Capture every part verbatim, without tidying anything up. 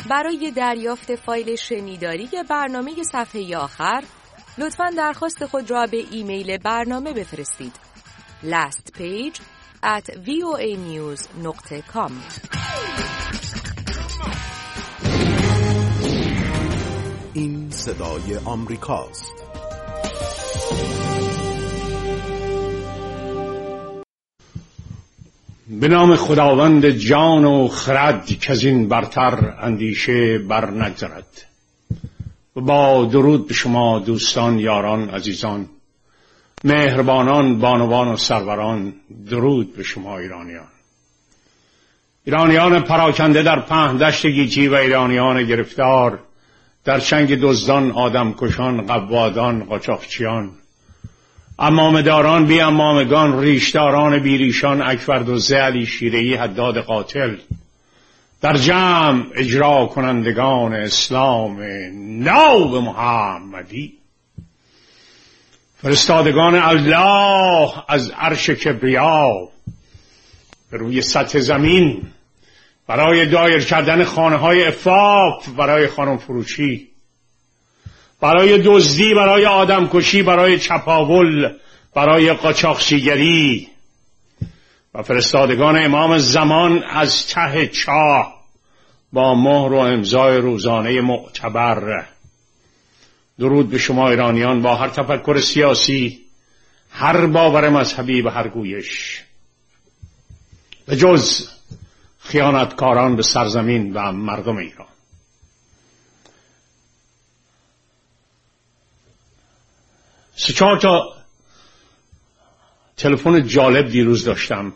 برای دریافت فایل شنیداری برنامه صفحه آخر لطفاً درخواست خود را به ایمیل برنامه بفرستید. last page at voa news dot com. این صدای آمریکاست. به نام خداوند جان و خرد که از این برتر اندیشه بر نگذرد. و با درود به شما دوستان، یاران، عزیزان، مهربانان، بانوان و سروران، درود به شما ایرانیان. ایرانیان پراکنده در پهن دشت گیتی و ایرانیان گرفتار در چنگ دزدان، آدمکشان، قوادان، قاچاقچیان، عمامه‌داران، بی عمامگان، ریشداران بی ریشان، اکبردوزه، علی شیره‌ای، حداد قاتل، در جمع اجرا کنندگان اسلام نو محمدی، فرستادگان الله از عرش کبریا به روی سطح زمین برای دایر کردن خانه‌های عفاف، برای خانم فروشی، برای دزدی، برای آدمکشی، برای چپاول، برای قاچاقچیگری، و فرستادگان امام زمان از ته چاه با مهر و امضای روزانه معتبر. درود به شما ایرانیان با هر تفکر سیاسی، هر باور مذهبی و هر گویش، به جز خیانتکاران به سرزمین و مردم ایران. سه چهار تا تلفن جالب دیروز داشتم.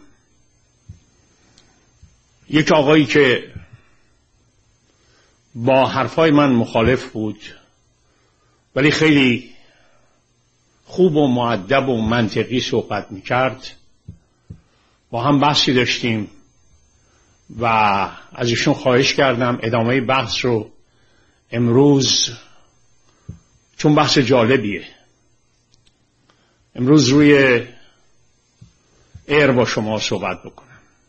یک آقایی که با حرفای من مخالف بود ولی خیلی خوب و مؤدب و منطقی صحبت میکرد، با هم بحثی داشتیم و از ایشون خواهش کردم ادامه بحث رو امروز، چون بحث جالبیه، امروز روی ایر با شما صحبت بکنم.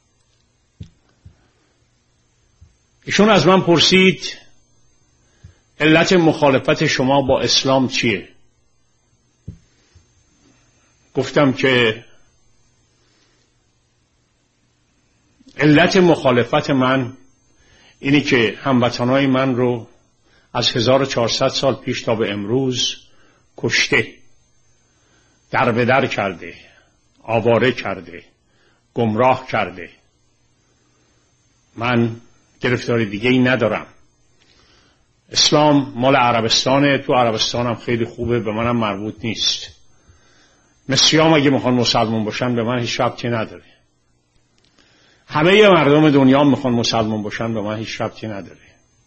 ایشون از من پرسید علت مخالفت شما با اسلام چیه؟ گفتم که علت مخالفت من اینی که هموطنای من رو از هزار و چهارصد سال پیش تا به امروز کشته، در به در کرده، آواره کرده، گمراه کرده. من گرفتاری دیگه ای ندارم. اسلام مال عربستانه، تو عربستانم خیلی خوبه، به منم مربوط نیست. مصریام اگه میخوان مسلمان باشن به من هیچ ربطی نداره. همه مردم دنیا میخوان مسلمان باشن به من هیچ ربطی نداره.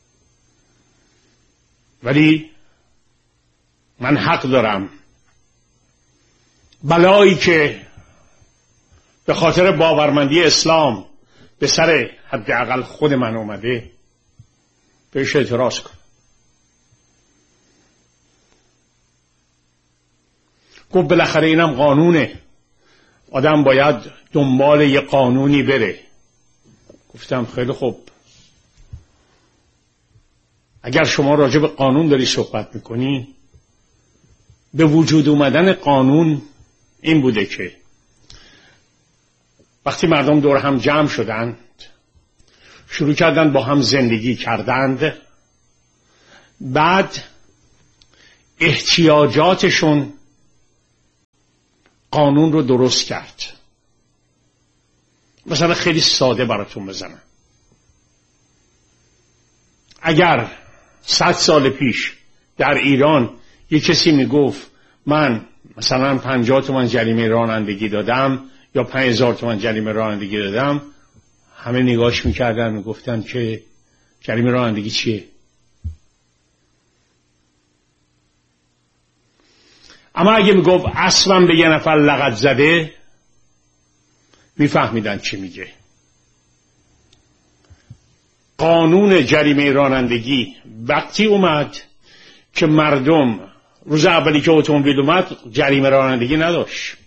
ولی من حق دارم بلایی که به خاطر باورمندی اسلام به سر حداقل خود من اومده بهش اعتراض کنم. گفت بالاخره اینم قانونه، آدم باید دنبال یه قانونی بره. گفتم خیلی خوب، اگر شما راجع به قانون داری صحبت میکنی، به وجود اومدن قانون این بوده که وقتی مردم دور هم جمع شدند، شروع کردن با هم زندگی کردند، بعد احتیاجاتشون قانون رو درست کرد. مثلا خیلی ساده براتون بزنم، اگر صد سال پیش در ایران یک کسی میگفت من مثلا پنجاه تومن جریمه رانندگی دادم یا پنج هزار تومن جریمه رانندگی دادم، همه نگاش میکردن میگفتن که جریمه رانندگی چیه؟ اما اگه میگفت اسبم به یه نفر لغت زده، میفهمیدن چی میگه. قانون جریمه رانندگی وقتی اومد که مردم روز اولی که اتومبیل اومد جریمه رانندگی نداشت،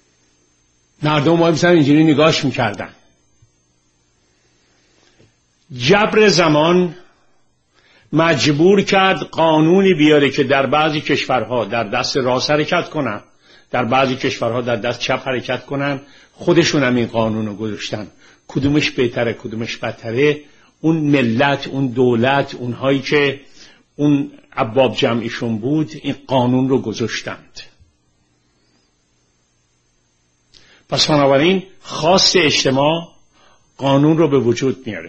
مردم ما مثلا اینجوری نگاش میکردن. جبر زمان مجبور کرد قانونی بیاره که در بعضی کشورها در دست راست حرکت کنن، در بعضی کشورها در دست چپ حرکت کنن. خودشون هم این قانون رو گذاشتن. کدومش بهتره کدومش بدتره، اون ملت، اون دولت، اونهایی که اون ارباب جمعیشون بود این قانون رو گذاشتند. پس بنابراین خواست اجتماع قانون رو به وجود میاره.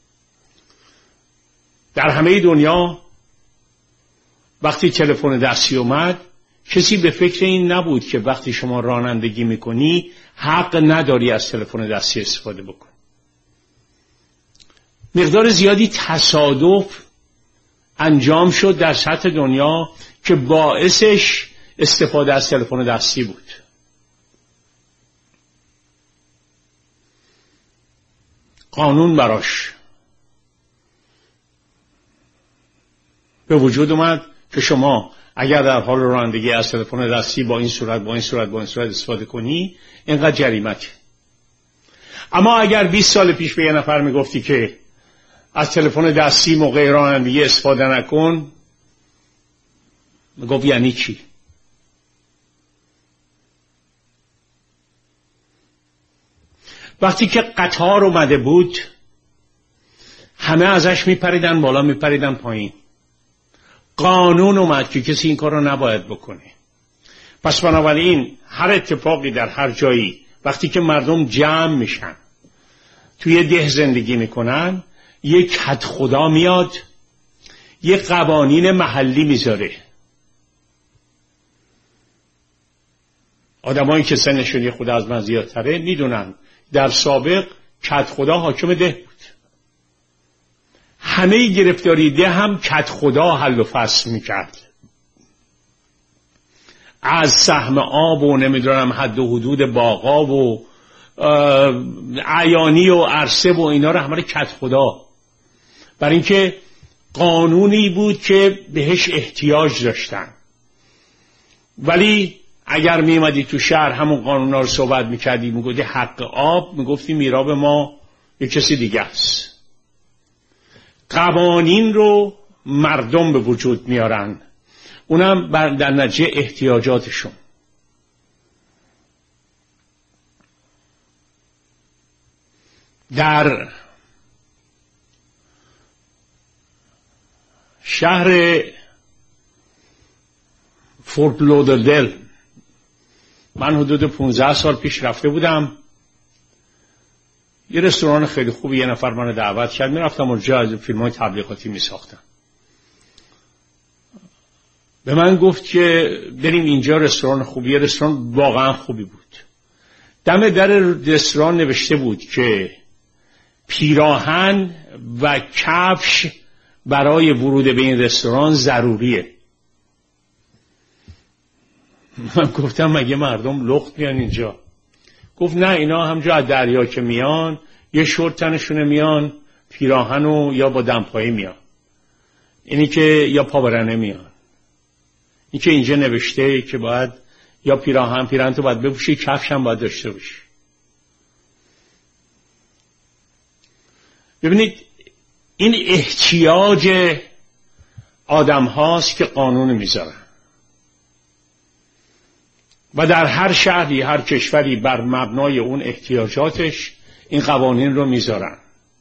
در همه دنیا وقتی تلفن دستی اومد کسی به فکر این نبود که وقتی شما رانندگی میکنی حق نداری از تلفن دستی استفاده بکن. مقدار زیادی تصادف انجام شد در سطح دنیا که باعثش استفاده از تلفن دستی بود. قانون براش به وجود اومد که شما اگر در حال رانندگی از تلفن دستی با این صورت با این صورت با این صورت استفاده کنی اینقدر جریمت. اما اگر بیست سال پیش به یه نفر میگفتی که از تلفن دستی موقع رانندگی استفاده نکن، میگفت یعنی چی؟ وقتی که قطار اومده بود همه ازش میپریدن بالا میپریدن پایین. قانون اومد که کسی این کار رو نباید بکنه. پس بنابراین هر اتفاقی در هر جایی وقتی که مردم جمع میشن توی ده زندگی میکنن یک حد خدا میاد یک قوانین محلی میذاره. آدمایی که سنشون یه خود از من زیادتره میدونن در سابق کد خدا حاکم ده بود. همه گرفتاری ده هم کد خدا حل و فصل میکرد. از سهم آب و نمیدونم حد و حدود باغا و عیانی و عرصه و اینا رو همه کد خدا. برای اینکه قانونی بود که بهش احتیاج داشتن. ولی اگر میمدی تو شهر همون قانونا رو صحبت میکردی میگفتی حق آب، میگفتی میراب ما یه کسی دیگه است. قوانین رو مردم به وجود میارن، اونم در نتیجه احتیاجاتشون. در شهر فورت لودردل من حدود پونزده سال پیش رفته بودم. یه رستوران خیلی خوبی یه نفر منو دعوت کرد، میرفتم اونجا از فیلم‌های تبلیغاتی میساختم. به من گفت که بریم اینجا رستوران خوبی. رستوران واقعا خوبی بود. دم در رستوران نوشته بود که پیراهن و کفش برای ورود به این رستوران ضروریه. من گفتم مگه مردم لخت میان اینجا؟ گفت نه، اینا همجا از دریا که میان یه شورت تنشونه میان، پیراهنو یا با دمپایی میان، اینی که یا پابرنه میان. این که اینجا نوشته که باید یا پیراهن پیراهن تو باید بپوشی، کفش هم باید داشته باشی. ببینید این احتیاج آدم هاست که قانون میذارن و در هر شهری هر کشوری بر مبنای اون احتیاجاتش این قوانین رو میذارن.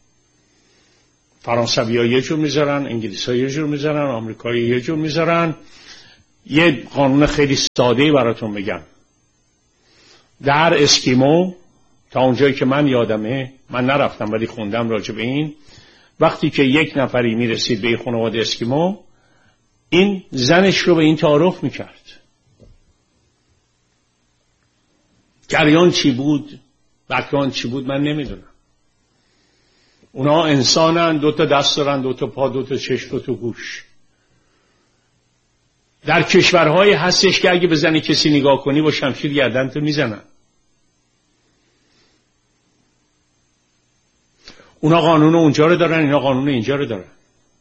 فرانسوی ها یه جور میذارن، انگلیس ها یه جور میذارن، آمریکایی یه جور میذارن. یه قانون خیلی ساده‌ای براتون بگم. در اسکیمو تا اونجایی که من یادمه، من نرفتم ولی خوندم راجع به این، وقتی که یک نفری میرسید به خانواده اسکیمو، این زنش رو به این تعارف میکرد. جریان چی بود، بکران چی بود من نمیدونم. اونا انسانن، دو تا دست دارن، دو تا پا، دو تا چشم، دو تا گوش. در کشورهای هستش که اگه بزنی کسی نگاه کنی با شمشیر گردنت میزنن. اونا قانون اونجا رو دارن، اینا قانون اینجا رو دارن.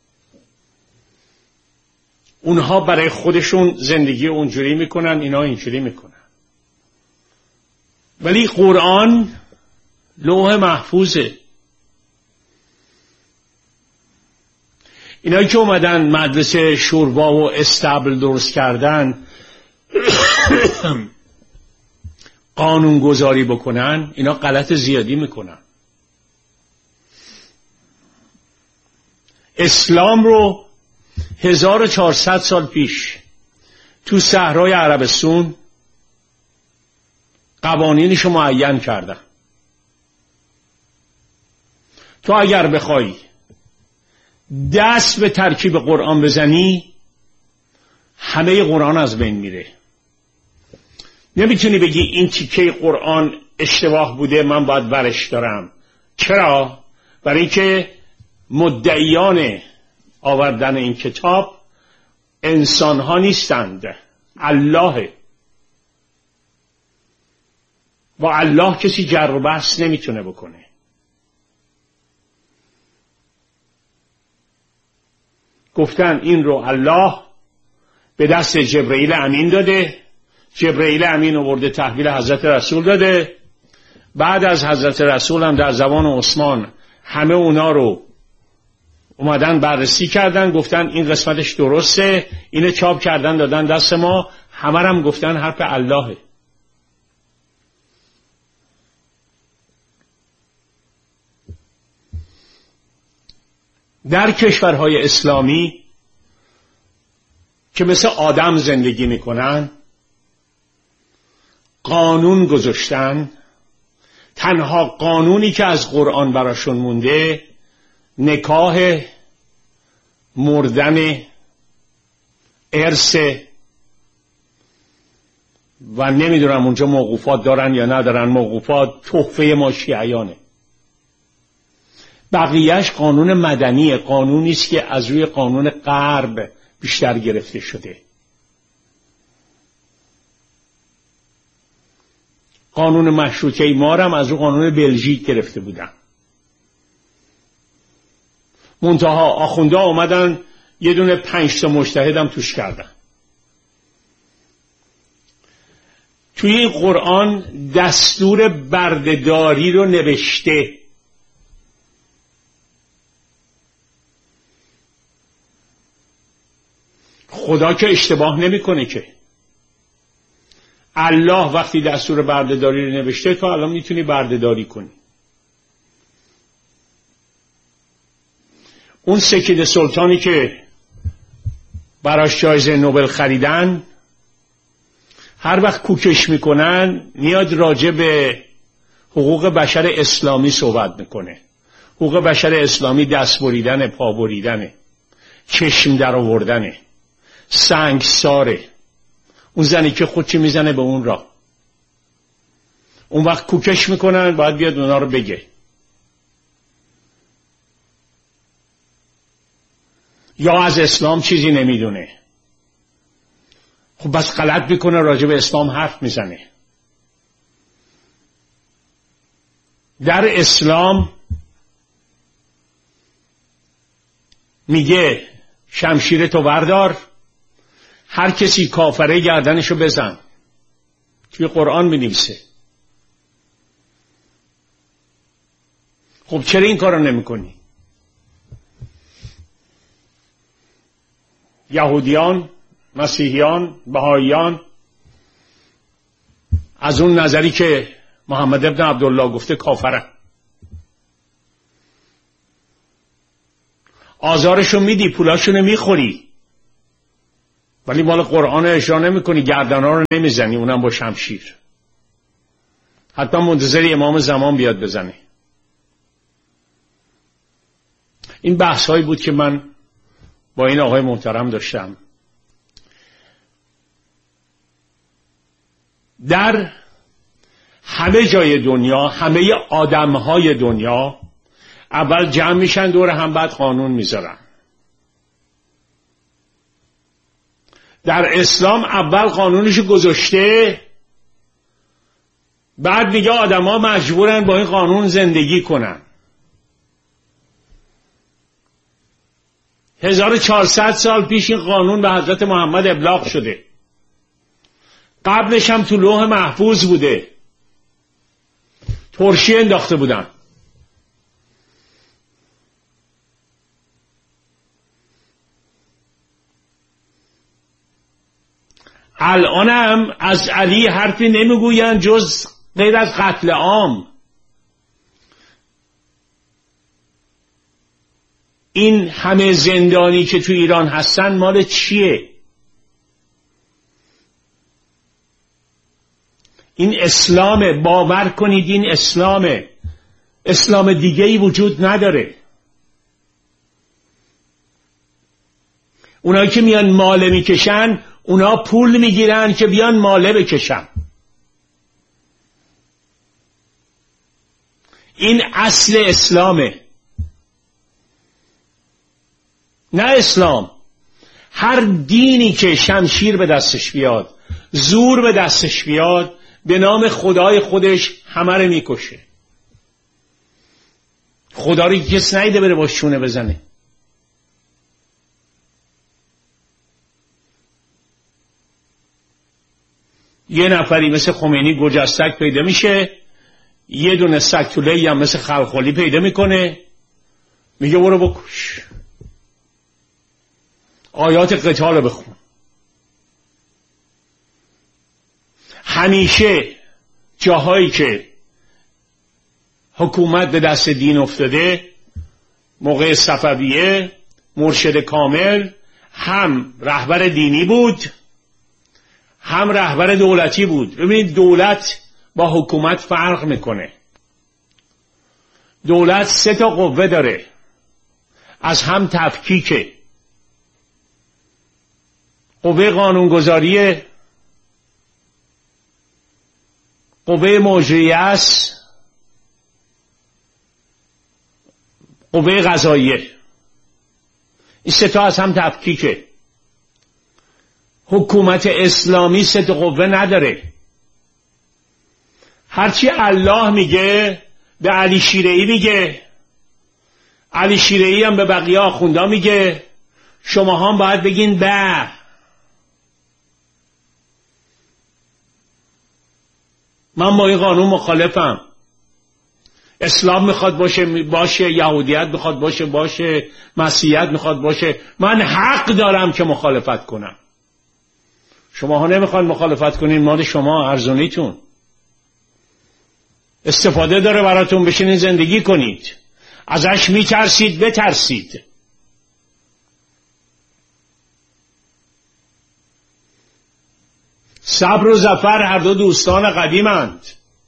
اونها برای خودشون زندگی اونجوری میکنن، اینا اینجوری میکنن. ولی قرآن لوح محفوظه. اینایی که اومدن مدرسه شوربا و استبل درست کردن قانون گذاری بکنن، اینا غلط زیادی میکنن. اسلام رو هزار و چهارصد سال پیش تو صحرای عربستان قوانینش رو معین کردن. تو اگر بخوای دست به ترکیب قرآن بزنی همه قرآن از بین میره. نمیتونی بگی این تیکه قرآن اشتباه بوده من باید برش دارم. چرا؟ برای اینکه مدعیان آوردن این کتاب انسان ها نیستند، الله. با الله کسی جر و بحث نمیتونه بکنه. گفتن این رو الله به دست جبرئیل امین داده، جبرئیل امین آورده تحویل حضرت رسول داده، بعد از حضرت رسول هم در زمان عثمان همه اونا رو اومدن بررسی کردن، گفتن این قسمتش درسته، اینو چاپ کردن دادن دست ما، همه هم گفتن حرف اللهه. در کشورهای اسلامی که مثل آدم زندگی میکنن قانون گذاشتن، تنها قانونی که از قرآن براشون مونده نکاح، مردن، ارث و نمیدونم اونجا موقوفات دارن یا ندارن. موقوفات تحفه ما شیعیانه. بقیهش قانون مدنیه، قانونی است که از روی قانون غرب بیشتر گرفته شده. قانون مشروطه ما هم از روی قانون بلژیک گرفته بودن. منتها آخونده اومدن یه دونه پنج تا مجتهد هم توش کردن. توی این قرآن دستور بردهداری رو نوشته. خدا که اشتباه نمیکنه که. الله وقتی دستور بردهداری رو نوشته تو الان میتونی بردهداری کنی. اون سکید سلطانی که براش جایزه نوبل خریدن هر وقت کوکش میکنن میاد راجع به حقوق بشر اسلامی صحبت میکنه. حقوق بشر اسلامی دست بریدن، پا بریدنه، چشم در آوردنه، سنگساره. اون زنی که خودشی میزنه به اون را، اون وقت کوکش میکنن باید بیاد اونا رو بگه. یا از اسلام چیزی نمیدونه. خب بس غلط میکنه راجع به اسلام حرف میزنه. در اسلام میگه شمشیر تو بردار، هر کسی کافره گردنشو بزن. توی قرآن می‌نویسه. خب چرا این کارو نمی‌کنی؟ یهودیان، مسیحیان، بهائیان از اون نظری که محمد ابن عبدالله گفته کافرن. آزارشون میدی، پولاشونو میخوری، ولی مال قرآن اجرا نمی کنی، گردنها رو نمیزنی، اونم با شمشیر. حتی منتظر امام زمان بیاد بزنه. این بحث هایی بود که من با این آقای محترم داشتم. در همه جای دنیا همه آدم های دنیا اول جمع میشن دور هم، بعد قانون میذارن. در اسلام اول قانونشو گذاشته، بعد میگه آدم ها مجبورن با این قانون زندگی کنن. هزار و چهارصد سال پیش این قانون به حضرت محمد ابلاغ شده. قبلش هم تو لوح محفوظ بوده، ترشی انداخته بودن. الانم از علی حرفی نمیگوین جز غیر از قتل عام. این همه زندانی که تو ایران هستن مال چیه؟ این اسلامه، باور کنید این اسلامه، اسلام دیگه ای وجود نداره. اونایی که میان ماله میکشن اونا پول میگیرن که بیان ماله بکشن. این اصل اسلامه، نه اسلام. هر دینی که شمشیر به دستش بیاد، زور به دستش بیاد، به نام خدای خودش همه رو میکشه. خدا رو کس نیده بره با شونه بزنه. یه نفری مثل خمینی گجستک پیدا میشه، یه دونه سکتوله هم مثل خلخالی پیدا میکنه، میگه برو بکش، آیات قتال بخون. همیشه جاهایی که حکومت به دست دین افتاده، موقع صفویه مرشد کامل هم رهبر دینی بود هم رهبر دولتی بود. ببینید دولت با حکومت فرق میکنه. دولت سه تا قوه داره، از هم تفکیکه. قوه قانونگذاری، قوه مجریه است، قوه قضاییه. این سه تا از هم تفکیکه. حکومت اسلامی سه تا قوه نداره. هرچی الله میگه به علی شیره‌ای میگه، علی شیره‌ای هم به بقیه آخوندا میگه، شما هم باید بگین به. من با این قانون مخالفم. اسلام میخواد باشه باشه، یهودیت میخواد باشه باشه، مسیحیت میخواد باشه، من حق دارم که مخالفت کنم. شما ها نمیخواد مخالفت کنین، مال شما، ارزونیتون، استفاده داره براتون، بشینین زندگی کنید. ازش میترسید، بترسید. صبر و ظفر هر دو دوستان قدیمند.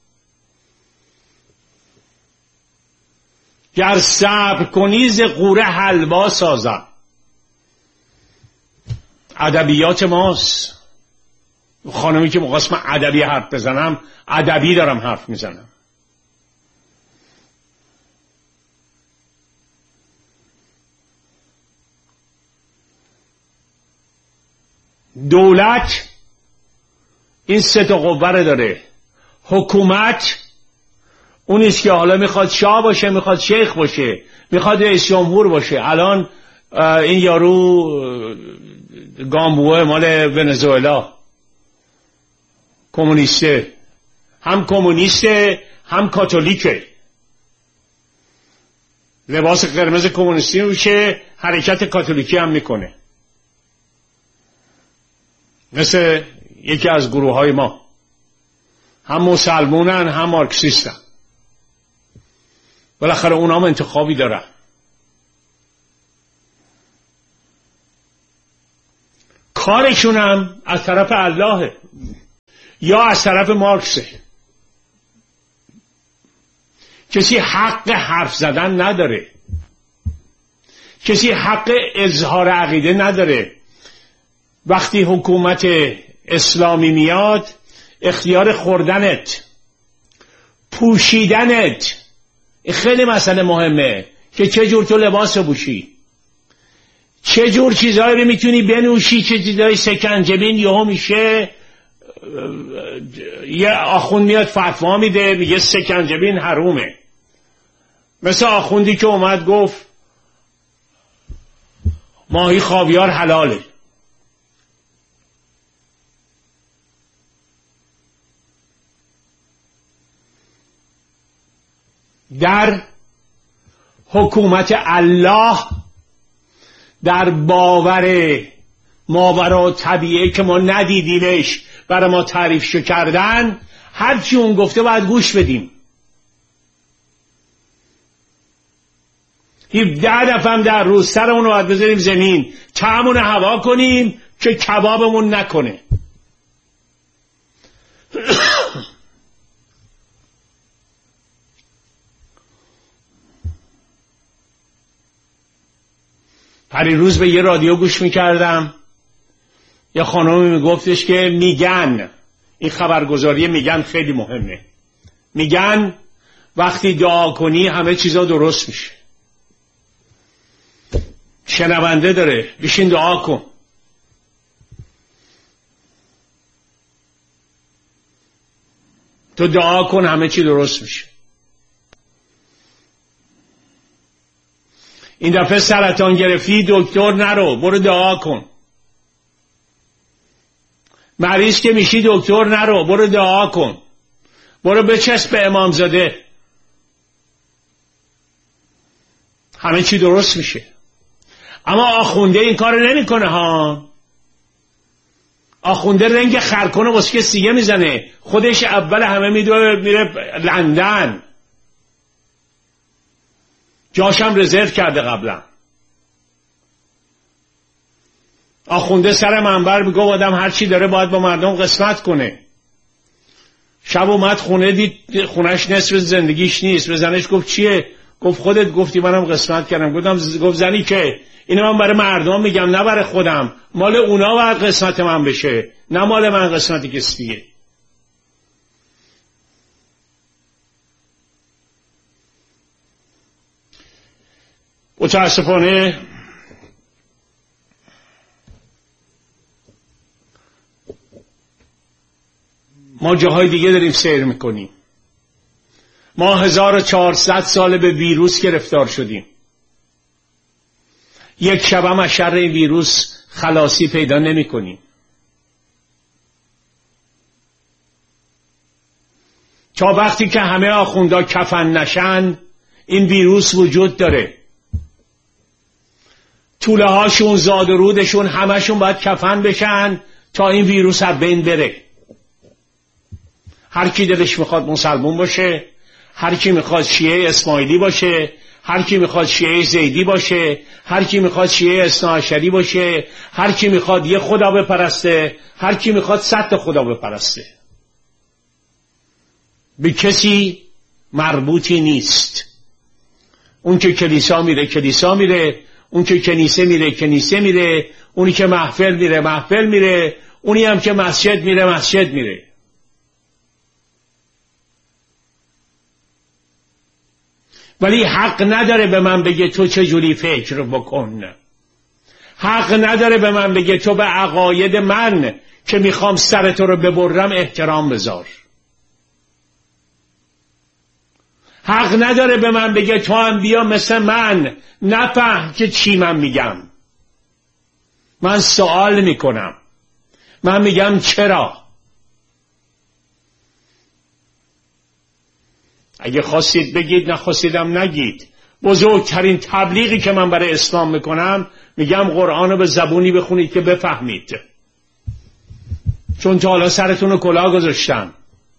گر صبر کنی ز غوره حلوا سازم. ادبیات ماست. خانمی که مقاسم ادبی حرف بزنم، ادبی دارم حرف میزنم. دولت این سه تا قوه داره. حکومت اونیست که حالا میخواد شاه باشه، میخواد شیخ باشه، میخواد رئیس جمهور باشه. الان این یارو گامبوه مال ونزوئلا کمونیسته، هم کمونیسته هم کاتولیکه. لباس قرمز کمونیستی میشه، حرکت کاتولیکی هم میکنه، مثل یکی از گروه های ما. هم مسلمونن هم مارکسیستن. بالاخره اونا هم انتخابی دارن. کارشون هم از طرف اللهه یا از طرف مارکسه. کسی حق حرف زدن نداره، کسی حق اظهار عقیده نداره. وقتی حکومت اسلامی میاد، اختیار خوردنت، پوشیدنت، خیلی مسئله مهمه که چه جور تو لباس بپوشی، چه جور چیزهایی رو میتونی بنوشی، چه چیزهایی سکنجبین. یهو میشه یه آخوند میاد فتوا میده، میگه سکنجبین حرومه. مثل آخوندی که اومد گفت ماهی خاویار حلاله. در حکومت الله، در باور ماورا طبیعه که ما ندیدیمش برای ما تعریفشو کردن، هرچی اون گفته باید گوش بدیم. هفده دفعه هم در روز سرمون رو باید بذاریم زمین، طعمون هوا کنیم که کبابمون نکنه. پریروز به یه رادیو گوش میکردم، یه خانومی میگفتش که میگن، این خبرگزاری میگن خیلی مهمه، میگن وقتی دعا کنی همه چیزا درست میشه. شنونده داره، بشین دعا کن. تو دعا کن همه چی درست میشه. این دفعه سرطان گرفتی دکتر نرو، برو دعا کن. مریض که میشی دکتر نرو، برو دعا کن. برو بچسب به امامزاده، همه چی درست میشه. اما آخونده این کار نمی کنه ها. آخونده رنگ خرکنه واسه که سیگه میزنه، خودش اول همه میدوه میره لندن، جاشم رزرو کرده قبلا. آخونده سر منبر میگه آدم هر چی داره باید با مردم قسمت کنه. شب اومد خونه، دید خونش نصف زندگیش نیست. به زنش گفت چیه؟ گفت خودت گفتی منم قسمت کردم. گفتم گفت زنی که اینو من برای مردم میگم نه برای خودم، مال اونا باید قسمت من بشه، نه مال من قسمتی کسی دیگه. متاسفانه ما جاهای دیگه داریم سیر میکنیم. ما هزار و چهارصد سال به ویروس گرفتار شدیم. یک شب هم از شر این ویروس خلاصی پیدا نمی کنیم. تا وقتی که همه آخوندا کفن نشن این ویروس وجود داره. توله هاشون، زاد و رودشون همشون باید کفن بشن تا این ویروس از بین بره. هر کی دلش میخواد مسلمون باشه، هر کی میخواد شیعه اسماعیلی باشه، هر کی میخواد شیعه زیدی باشه، هر کی میخواد شیعه اثناعشری باشه، هر کی میخواد یه خدا بپرسته، هر کی میخواد صد خدا بپرسته. به کسی مربوطی نیست. اون که کلیسا میره کلیسا میره، اون که کنیسه میره کنیسه میره، اونی که محفل میره محفل میره، اونی هم که مسجد میره مسجد میره. ولی حق نداره به من بگه تو چجوری فکر بکن. حق نداره به من بگه تو به عقاید من که میخوام سر تو رو ببرم احترام بذار. حق نداره به من بگه تو هم بیا مثل من نفهم که چی من میگم. من سوال میکنم، من میگم چرا؟ اگه خواستید بگید، نخواستیدم نگید. بزرگترین تبلیغی که من برای اسلام میکنم میگم قرآن رو به زبونی بخونید که بفهمید، چون تا حالا سرتون رو کلاه گذاشتم.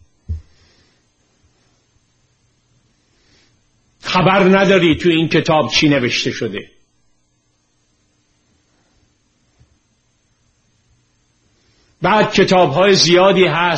خبر نداری تو این کتاب چی نوشته شده. بعد کتاب‌های زیادی هست